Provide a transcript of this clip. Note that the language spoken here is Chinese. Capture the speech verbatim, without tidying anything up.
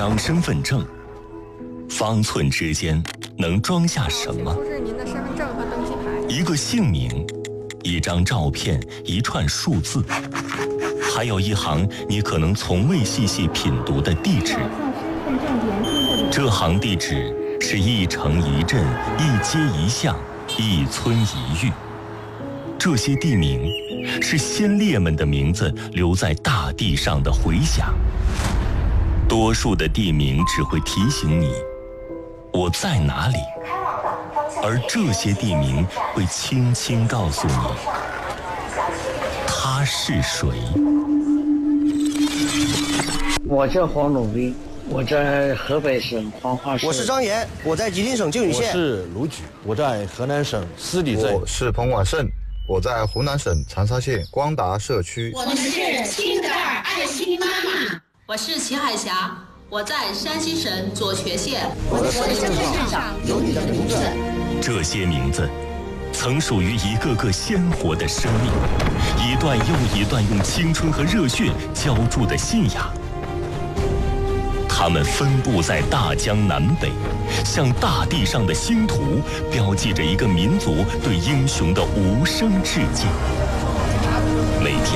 张身份证，方寸之间能装下什么？ 出示您的身份证和登记牌。 一个姓名，一张照片，一串数字，还有一行你可能从未细细品读的地址。这行地址是一城一镇，一街一巷，一村一域。这些地名是先烈们的名字留在大地上的回响。多数的地名只会提醒你我在哪里，而这些地名会轻轻告诉你他是谁。 我叫黄鲁斌，我在河北省黄花市。 我是张岩，我在吉林省靖宇县。 我是卢举，我在河南省司礼镇。 我是彭广胜，我在湖南省长沙县光达社区。 我们是新德尔爱心妈妈。我是齐海霞，我在山西省左权县。 我的身份证上有你的名字。 这些名字曾属于一个个鲜活的生命，一段又一段用青春和热血浇筑的信仰。它们分布在大江南北，向大地上的星图标记着一个民族对英雄的无声致敬。每天